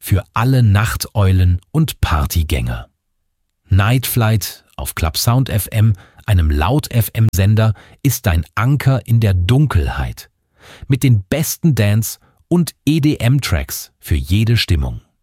für alle Nachteulen und Partygänger. Night Flight auf Club Sound FM, einem Laut-FM-Sender, ist dein Anker in der Dunkelheit. Mit den besten Dance- und EDM-Tracks für jede Stimmung.